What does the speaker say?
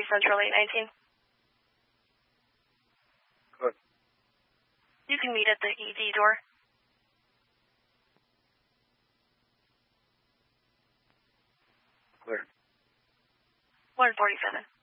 Central 819. Good. You can meet at the ED door. Clear. 147.